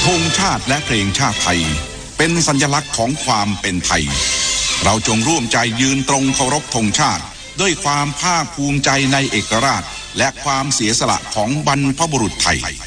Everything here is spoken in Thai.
ธงชาติและเพลงชาติไทยเป็นสัญลักษณ์ของความเป็นไทยเราจงร่วมใจยืนตรงเคารพธงชาติด้วยความภาคภูมิใจในเอกราชและความเสียสละของบรรพบุรุษไทย